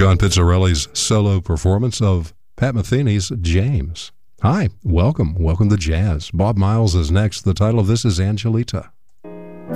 John Pizzarelli's solo performance of Pat Metheny's James. Hi, welcome to Jazz. Bob Miles is next. The title of this is Angelita.